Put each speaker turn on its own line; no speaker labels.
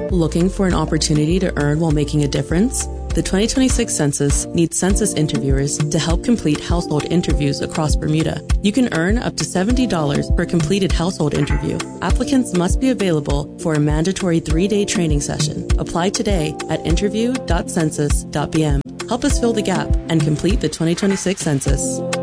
Looking for an opportunity to earn while making a difference? The 2026 census needs census interviewers to help complete household interviews across Bermuda. You can earn up to $70 per completed household interview. Applicants must be available for a mandatory 3-day training session. Apply today at interview.census.bm. Help us fill the gap and complete the 2026 census.